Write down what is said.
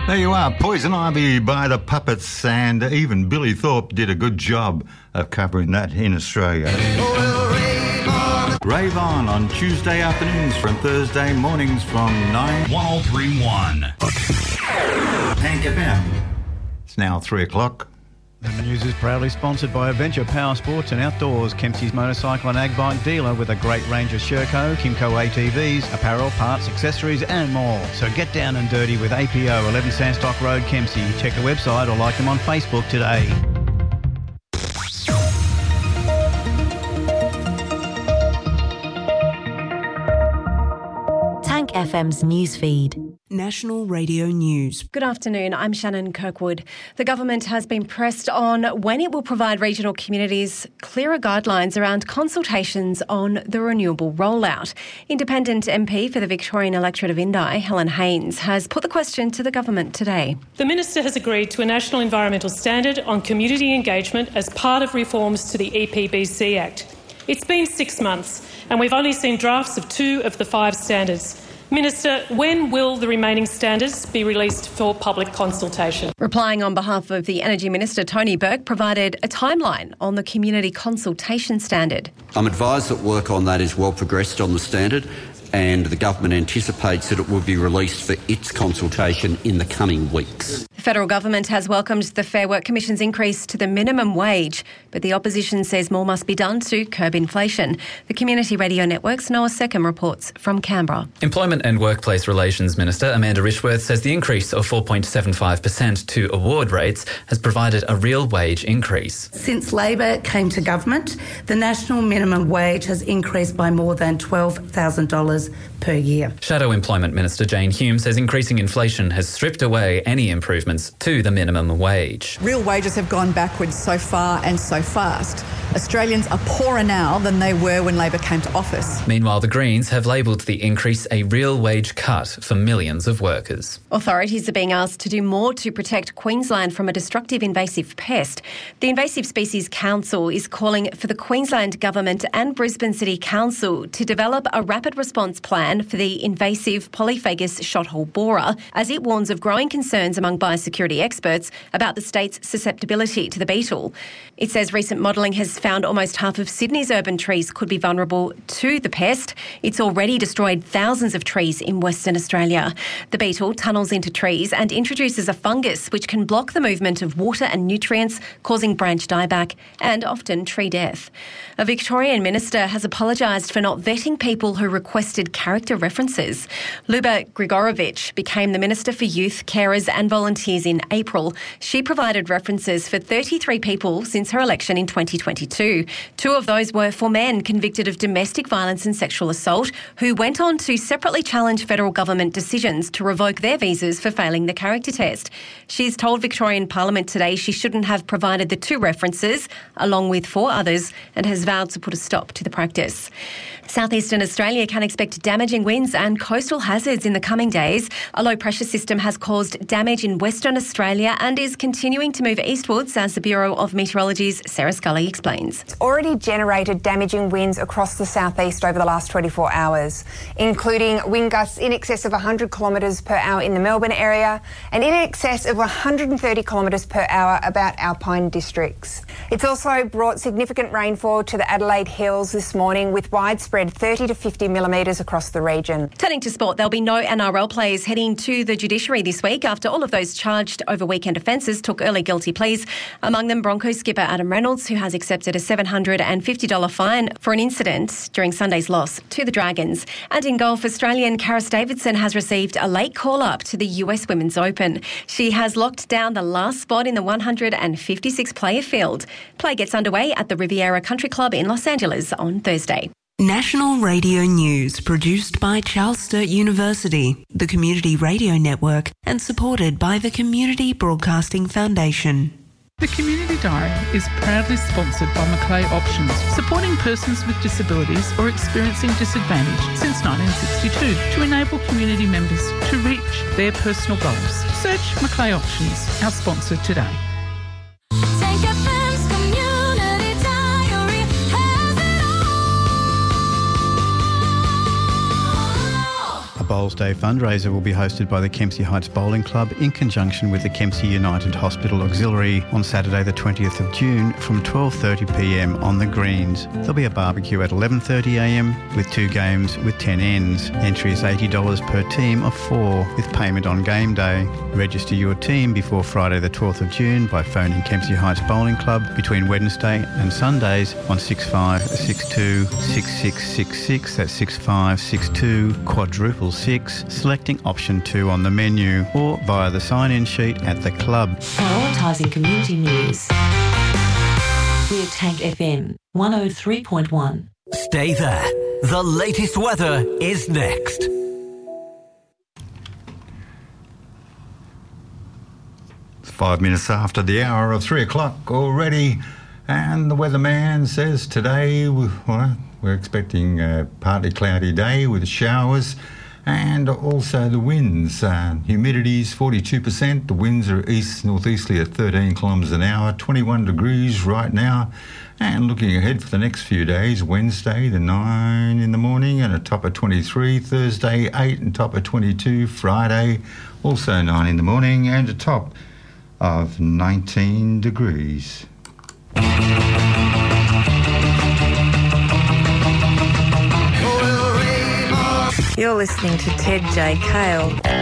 There you are, Poison Ivy by the Puppets, and even Billy Thorpe did a good job of covering that in Australia. Rave on Tuesday afternoons from Thursday mornings from 9. 103.1 Hank FM. It's now 3 o'clock. The news is proudly sponsored by Adventure Power Sports and Outdoors, Kempsey's motorcycle and ag bike dealer with a great range of Sherco, Kimco ATVs, apparel, parts, accessories and more. So get down and dirty with APO, 11 Sandstock Road, Kempsey. Check the website or like them on Facebook today. Tank FM's newsfeed. National Radio News. Good afternoon, I'm Shannon Kirkwood. The government has been pressed on when it will provide regional communities clearer guidelines around consultations on the renewable rollout. Independent MP for the Victorian electorate of Indi, Helen Haines, has put the question to the government today. The Minister has agreed to a national environmental standard on community engagement as part of reforms to the EPBC Act. It's been 6 months and we've only seen drafts of 2 of the 5 standards. Minister, when will the remaining standards be released for public consultation? Replying on behalf of the Energy Minister, Tony Burke provided a timeline on the community consultation standard. I'm advised that work on that is well progressed on the standard, and the government anticipates that it will be released for its consultation in the coming weeks. The federal government has welcomed the Fair Work Commission's increase to the minimum wage, but the opposition says more must be done to curb inflation. The Community Radio Network's Noah Seckham reports from Canberra. Employment and Workplace Relations Minister Amanda Rishworth says the increase of 4.75% to award rates has provided a real wage increase. Since Labor came to government, the national minimum wage has increased by more than $12,000 per year. Shadow Employment Minister Jane Hume says increasing inflation has stripped away any improvements to the minimum wage. Real wages have gone backwards so far and so fast. Australians are poorer now than they were when Labor came to office. Meanwhile, the Greens have labelled the increase a real wage cut for millions of workers. Authorities are being asked to do more to protect Queensland from a destructive invasive pest. The Invasive Species Council is calling for the Queensland Government and Brisbane City Council to develop a rapid response plan for the invasive polyphagus shothole borer, as it warns of growing concerns among biosecurity experts about the state's susceptibility to the beetle. It says recent modelling has found almost half of Sydney's urban trees could be vulnerable to the pest. It's already destroyed thousands of trees in Western Australia. The beetle tunnels into trees and introduces a fungus which can block the movement of water and nutrients, causing branch dieback and often tree death. A Victorian minister has apologised for not vetting people who requested character references. Luba Grigorovich became the Minister for Youth, Carers and Volunteers in April. She provided references for 33 people since her election in 2022. 2 of those were for men convicted of domestic violence and sexual assault who went on to separately challenge federal government decisions to revoke their visas for failing the character test. She's told Victorian Parliament today she shouldn't have provided the 2 references, along with 4 others, and has vowed to put a stop to the practice. Southeastern Australia can expect damaging winds and coastal hazards in the coming days. A low-pressure system has caused damage in Western Australia and is continuing to move eastwards, as the Bureau of Meteorology's Sarah Scully explains. It's already generated damaging winds across the southeast over the last 24 hours, including wind gusts in excess of 100 kilometres per hour in the Melbourne area and in excess of 130 kilometres per hour about Alpine districts. It's also brought significant rainfall to the Adelaide Hills this morning, with widespread 30 to 50 millimetres across the region. Turning to sport, there'll be no NRL players heading to the judiciary this week after all of those charged over weekend offences took early guilty pleas. Among them, Broncos skipper Adam Reynolds, who has accepted a $750 fine for an incident during Sunday's loss to the Dragons. And in golf, Australian Karis Davidson has received a late call-up to the US Women's Open. She has locked down the last spot in the 156-player field. Play gets underway at the Riviera Country Club in Los Angeles on Thursday. National Radio News, produced by Charles Sturt University, the Community Radio Network, and supported by the Community Broadcasting Foundation. The Community Diary is proudly sponsored by Macleay Options, supporting persons with disabilities or experiencing disadvantage since 1962 to enable community members to reach their personal goals. Search Macleay Options, our sponsor today. Bowls Day fundraiser will be hosted by the Kempsey Heights Bowling Club in conjunction with the Kempsey United Hospital Auxiliary on Saturday the 20th of June from 12:30pm on the greens. There'll be a barbecue at 11:30am with 2 games with 10 ends. Entry is $80 per team of 4 with payment on game day. Register your team before Friday the 12th of June by phoning Kempsey Heights Bowling Club between Wednesday and Sundays on 6562 6666. That's 6562 666, selecting option 2 on the menu, or via the sign-in sheet at the club. Prioritising community news. We're Tank FM 103.1. Stay there. The latest weather is next. It's 5 minutes after the hour of 3 o'clock already, and the weatherman says today we're expecting a partly cloudy day with showers, and also the winds. Humidity is 42%. The winds are east-northeasterly at 13 kilometres an hour, 21 degrees right now. And looking ahead for the next few days, Wednesday, the 9 in the morning and a top of 23. Thursday, 8 and top of 22. Friday, also 9 in the morning and a top of 19 degrees. You're listening to Ted J. Cale.